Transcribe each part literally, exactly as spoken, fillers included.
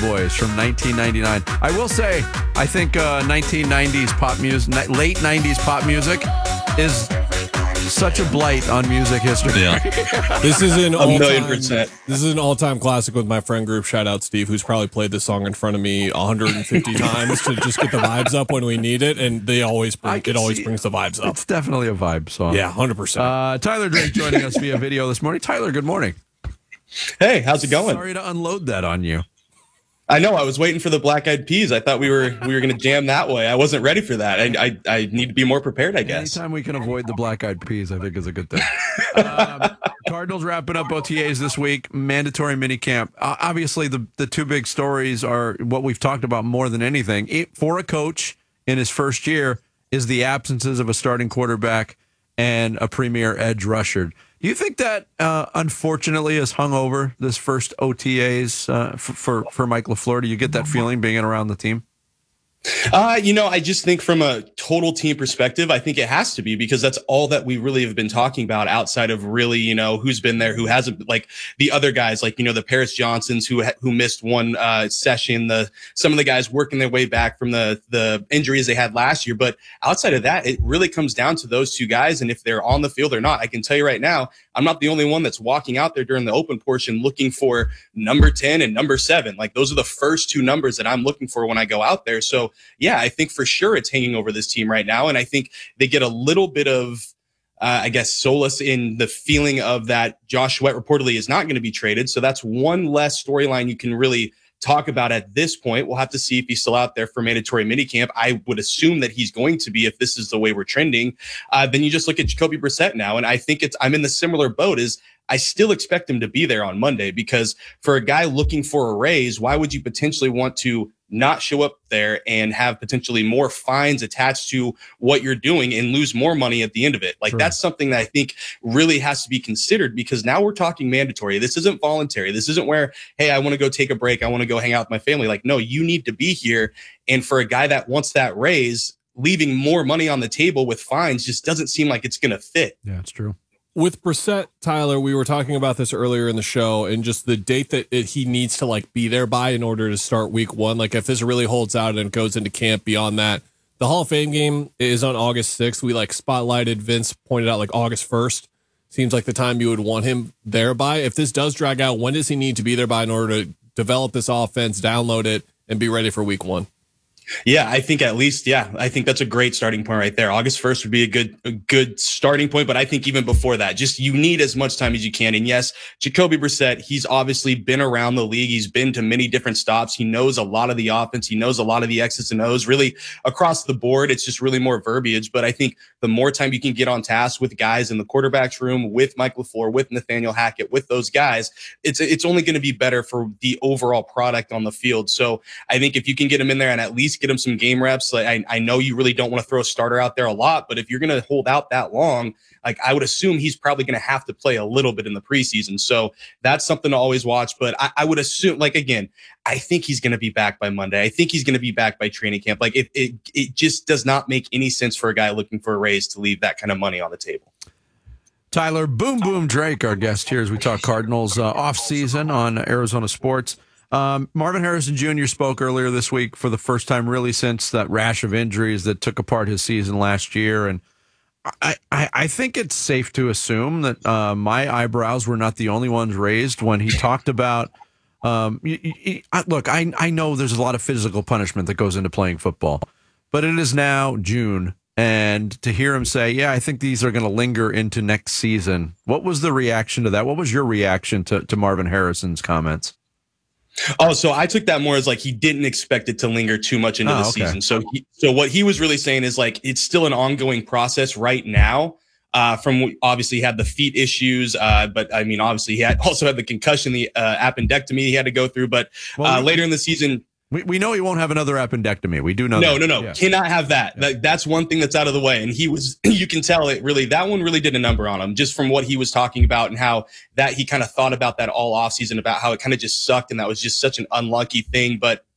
Boys from nineteen ninety-nine. I will say, I think uh, nineteen nineties pop music, late nineties pop music is such a blight on music history. Yeah. This is an A all million time, percent. This is an all-time classic with my friend group. Shout out Steve, who's probably played this song in front of me one hundred fifty times to just get the vibes up when we need it, and they always bring, it always brings the vibes up. It's definitely a vibe song. Yeah, one hundred percent. Uh, Tyler Drake joining us via video this morning. Tyler, good morning. Hey, how's it going? Sorry to unload that on you. I know. I was waiting for the Black Eyed Peas. I thought we were we were going to jam that way. I wasn't ready for that. I, I I need to be more prepared, I guess. Anytime we can avoid the Black Eyed Peas, I think is a good thing. um, Cardinals wrapping up O T As this week. Mandatory minicamp. Uh, obviously, the the two big stories are what we've talked about more than anything. It, for a coach in his first year is the absences of a starting quarterback and a premier edge rusher. Do you think that, uh, unfortunately, has hung over this first O T As uh, for, for, for Mike LaFleur? Do you get that feeling being around the team? Uh, you know, I just think from a total team perspective, I think it has to be because that's all that we really have been talking about outside of really, you know, who's been there, who hasn't, like the other guys, like, you know, the Paris Johnsons who who missed one uh, session, the some of the guys working their way back from the the injuries they had last year. But outside of that, it really comes down to those two guys. And if they're on the field or not, I can tell you right now, I'm not the only one that's walking out there during the open portion looking for number ten and number seven. Like those are the first two numbers that I'm looking for when I go out there. So yeah, I think for sure it's hanging over this team right now. And I think they get a little bit of, uh, I guess, solace in the feeling of that Josh Sweat reportedly is not going to be traded. So that's one less storyline you can really talk about at this point. We'll have to see if he's still out there for mandatory minicamp. I would assume that he's going to be if this is the way we're trending. Uh, then you just look at Jacoby Brissett now. And I think it's I'm in the similar boat as I still expect him to be there on Monday because for a guy looking for a raise, why would you potentially want to not show up there and have potentially more fines attached to what you're doing and lose more money at the end of it? Like, sure. That's something that I think really has to be considered because now we're talking mandatory. This isn't voluntary. This isn't where, hey, I want to go take a break. I want to go hang out with my family. Like, no, you need to be here. And for a guy that wants that raise, leaving more money on the table with fines just doesn't seem like it's going to fit. Yeah, it's true. With Brissett, Tyler, we were talking about this earlier in the show and just the date that it, he needs to like be there by in order to start week one. Like if this really holds out and goes into camp beyond that, the Hall of Fame game is on August sixth. We like spotlighted, Vince pointed out like August first. Seems like the time you would want him there by. If this does drag out, when does he need to be there by in order to develop this offense, download it, and be ready for week one? Yeah, I think at least, yeah, I think that's a great starting point right there. August first would be a good, a good starting point. But I think even before that, just you need as much time as you can. And yes, Jacoby Brissett, he's obviously been around the league. He's been to many different stops. He knows a lot of the offense. He knows a lot of the X's and O's really across the board. It's just really more verbiage. But I think the more time you can get on task with guys in the quarterback's room, with Mike LaFleur, with Nathaniel Hackett, with those guys, it's, it's only going to be better for the overall product on the field. So I think if you can get him in there and at least get him some game reps. Like I, I know you really don't want to throw a starter out there a lot, but if you're going to hold out that long, like I would assume he's probably going to have to play a little bit in the preseason. So that's something to always watch. But I, I would assume, like, again, I think he's going to be back by Monday. I think he's going to be back by training camp. Like it, it, it just does not make any sense for a guy looking for a raise to leave that kind of money on the table. Tyler Boom Boom Drake, our guest here as we talk Cardinals uh, off season on Arizona Sports. Um, Marvin Harrison Junior spoke earlier this week for the first time really since that rash of injuries that took apart his season last year. And I, I, I think it's safe to assume that uh, my eyebrows were not the only ones raised when he talked about, um, he, he, I, look, I, I know there's a lot of physical punishment that goes into playing football, but it is now June. And to hear him say, yeah, I think these are going to linger into next season. What was the reaction to that? What was your reaction to, to Marvin Harrison's comments? Oh, so I took that more as like he didn't expect it to linger too much into oh, the okay. season. So, he, so what he was really saying is like it's still an ongoing process right now. Uh, from obviously he had the feet issues, uh, but I mean obviously he had also had the concussion, the uh, appendectomy he had to go through. But well, uh, we, later in the season, we we know he won't have another appendectomy. We do know. No, that. no, no, yeah. Cannot have that. Yeah. that. That's one thing that's out of the way. And he was, you can tell it really, that one really did a number on him just from what he was talking about and how that he kind of thought about that all offseason about how it kind of just sucked and that was just such an unlucky thing. But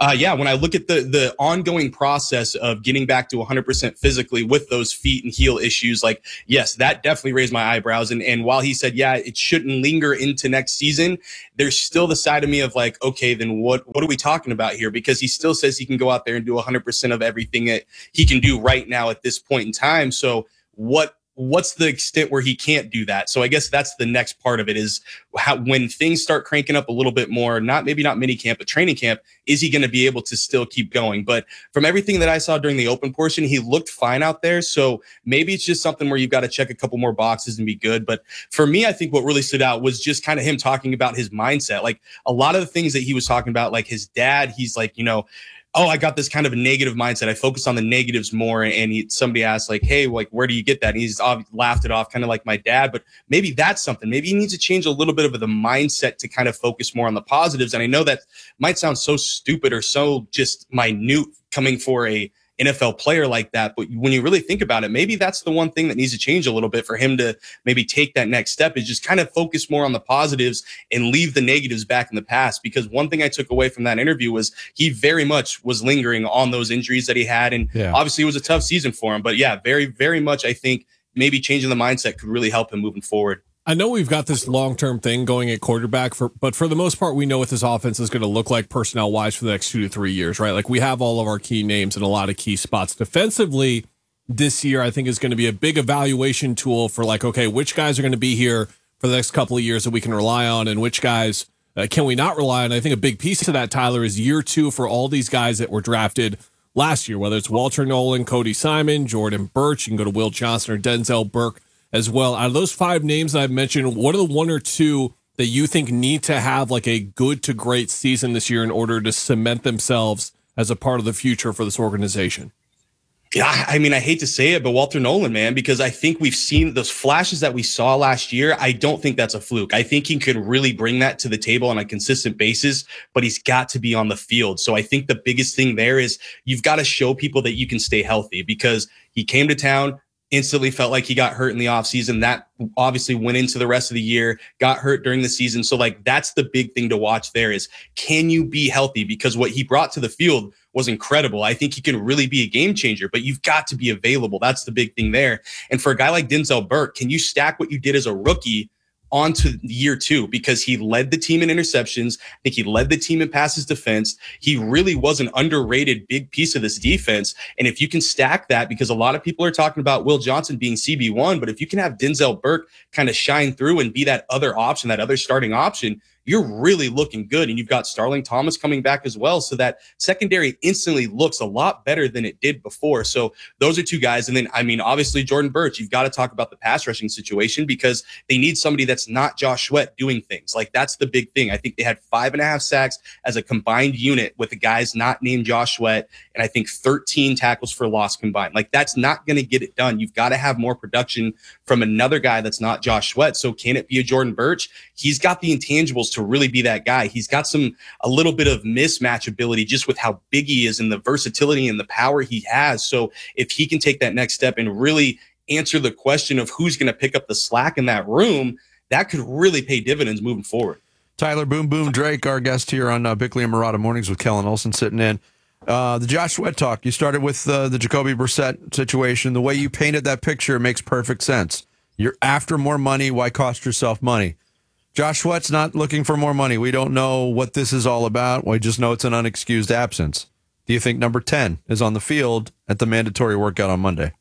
Uh, yeah, when I look at the the ongoing process of getting back to one hundred percent physically with those feet and heel issues, like, yes, that definitely raised my eyebrows. And and while he said, yeah, it shouldn't linger into next season, there's still the side of me of like, okay, then what what are we talking about here? Because he still says he can go out there and do one hundred percent of everything that he can do right now at this point in time. So what what's the extent where he can't do that? So I guess that's the next part of it is how, when things start cranking up a little bit more, not maybe not mini camp, but training camp, is he going to be able to still keep going? But from everything that I saw during the open portion, he looked fine out there. So maybe it's just something where you've got to check a couple more boxes and be good. But for me, I think what really stood out was just kind of him talking about his mindset. Like a lot of the things that he was talking about, like his dad, he's like, you know, oh, I got this kind of a negative mindset. I focus on the negatives more. And he, somebody asked like, hey, like, where do you get that? And he's uh, laughed it off kind of like my dad, but maybe that's something. Maybe he needs to change a little bit of the mindset to kind of focus more on the positives. And I know that might sound so stupid or so just minute coming for a N F L player like that. But when you really think about it, maybe that's the one thing that needs to change a little bit for him to maybe take that next step, is just kind of focus more on the positives and leave the negatives back in the past. Because one thing I took away from that interview was he very much was lingering on those injuries that he had. And yeah. obviously it was a tough season for him, but yeah, very, very much. I think maybe changing the mindset could really help him moving forward. I know we've got this long-term thing going at quarterback, for, but for the most part, we know what this offense is going to look like personnel-wise for the next two to three years, right? Like we have all of our key names in a lot of key spots. Defensively, this year, I think is going to be a big evaluation tool for like, okay, which guys are going to be here for the next couple of years that we can rely on, and which guys uh, can we not rely on? I think a big piece of that, Tyler, is year two for all these guys that were drafted last year, whether it's Walter Nolan, Cody Simon, Jordan Burch, you can go to Will Johnson or Denzel Burke as well. Out of those five names that I've mentioned, what are the one or two that you think need to have like a good to great season this year in order to cement themselves as a part of the future for this organization? Yeah, I mean, I hate to say it, but Walter Nolan, man, because I think we've seen those flashes that we saw last year. I don't think that's a fluke. I think he could really bring that to the table on a consistent basis, but he's got to be on the field. So I think the biggest thing there is you've got to show people that you can stay healthy, because he came to town, instantly felt like he got hurt in the offseason. That obviously went into the rest of the year, got hurt during the season. So like, that's the big thing to watch there is, can you be healthy? Because what he brought to the field was incredible. I think he can really be a game changer, but you've got to be available. That's the big thing there. And for a guy like Denzel Burke, can you stack what you did as a rookie onto year two? Because he led the team in interceptions. I think he led the team in passes defense. He really was an underrated big piece of this defense. And if you can stack that, because a lot of people are talking about Will Johnson being C B one, but if you can have Denzel Burke kind of shine through and be that other option, that other starting option, you're really looking good. And you've got Starling Thomas coming back as well. So that secondary instantly looks a lot better than it did before. So those are two guys. And then, I mean, obviously Jordan Burch, you've got to talk about the pass rushing situation, because they need somebody that's not Josh Sweat doing things. Like that's the big thing. I think they had five and a half sacks as a combined unit with the guys not named Josh Sweat. And I think thirteen tackles for loss combined. Like that's not going to get it done. You've got to have more production from another guy that's not Josh Sweat. So can it be a Jordan Burch? He's got the intangibles to really be that guy. He's got some, a little bit of mismatch ability just with how big he is and the versatility and the power he has. So if he can take that next step and really answer the question of who's going to pick up the slack in that room, that could really pay dividends moving forward. Tyler Boom Boom Drake, our guest here on uh, Bickley and Murata Mornings with Kellen Olson sitting in. Uh, the Josh Sweat talk, you started with uh, the Jacoby Brissett situation. The way you painted that picture makes perfect sense. You're after more money. Why cost yourself money? Josh Sweat's not looking for more money. We don't know what this is all about. We just know it's an unexcused absence. Do you think number ten is on the field at the mandatory workout on Monday?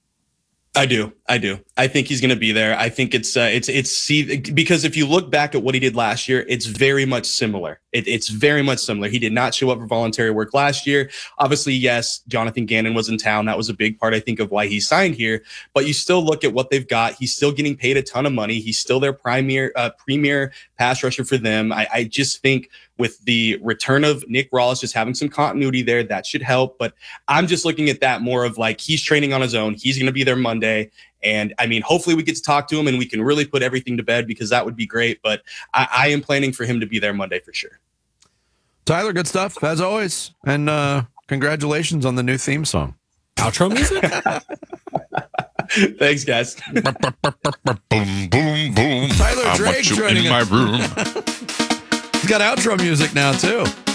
I do. I do. I think he's going to be there. I think it's, uh, it's, it's, see, because if you look back at what he did last year, it's very much similar. It, it's very much similar. He did not show up for voluntary work last year. Obviously, yes, Jonathan Gannon was in town. That was a big part, I think, of why he signed here. But you still look at what they've got. He's still getting paid a ton of money. He's still their premier, uh, premier pass rusher for them. I, I just think with the return of Nick Rawls, just having some continuity there, that should help. But I'm just looking at that more of like, he's training on his own. He's going to be there Monday. And I mean, hopefully we get to talk to him and we can really put everything to bed, because that would be great. But I, I am planning for him to be there Monday for sure. Tyler, good stuff as always. And uh, congratulations on the new theme song. Outro music? Thanks, guys. Boom, boom, boom. Tyler I Drake want you joining in my us. room. He's got outro music now, too.